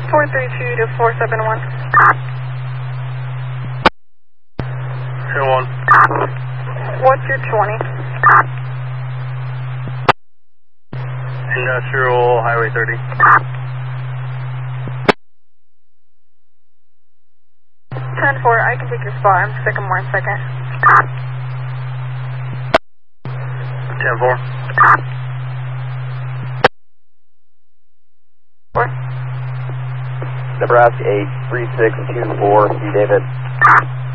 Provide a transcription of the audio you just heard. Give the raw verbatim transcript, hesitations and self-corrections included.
four three two to four seven one. ten one. What's your twenty? Industrial Highway thirty. ten four, I can take your spot. I'm Sycamore second. ten four. Four. Nebraska eight three six two four, C David.